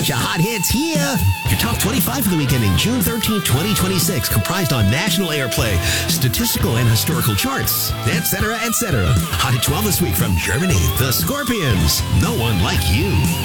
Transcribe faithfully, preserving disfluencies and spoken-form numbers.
bunch of hot hits here. Your top twenty-five for the week ending June thirteenth, twenty twenty-six, comprised on national airplay, statistical and historical charts, et cetera, et cetera. Hot at twelve this week from Germany, the Scorpions. No One Like You.